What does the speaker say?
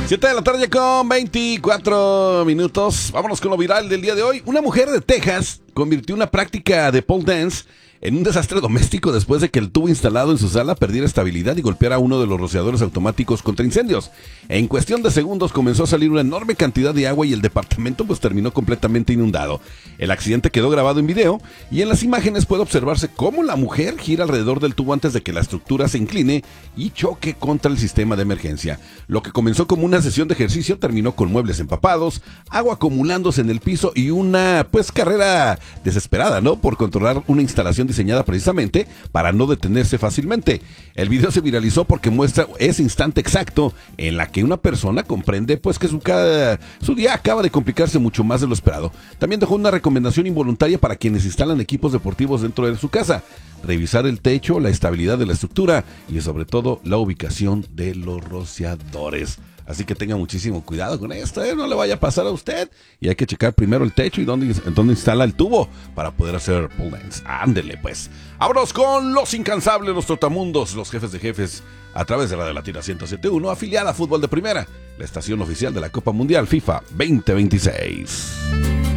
7 de la tarde con 24 minutos. Vámonos con lo viral del día de hoy. Una mujer de Texas convirtió una práctica de pole dance en un desastre doméstico después de que el tubo instalado en su sala perdiera estabilidad y golpeara a uno de los rociadores automáticos contra incendios. En cuestión de segundos comenzó a salir una enorme cantidad de agua y el departamento terminó completamente inundado. El accidente quedó grabado en video y en las imágenes puede observarse cómo la mujer gira alrededor del tubo antes de que la estructura se incline y choque contra el sistema de emergencia. Lo que comenzó como una sesión de ejercicio terminó con muebles empapados, agua acumulándose en el piso y una carrera desesperada, por controlar una instalación diseñada precisamente para no detenerse fácilmente. El video se viralizó porque muestra ese instante exacto en la que una persona comprende que su día acaba de complicarse mucho más de lo esperado. También dejó una recomendación involuntaria para quienes instalan equipos deportivos dentro de su casa: revisar el techo, la estabilidad de la estructura y sobre todo la ubicación de los rociadores. Así que tenga muchísimo cuidado con esto, no le vaya a pasar a usted. Y hay que checar primero el techo y dónde instala el tubo para poder hacer pole dance. Ándele pues. Vámonos con los incansables, los trotamundos, los jefes de jefes, a través de la de Latina 107.1, afiliada a Fútbol de Primera, la estación oficial de la Copa Mundial FIFA 2026.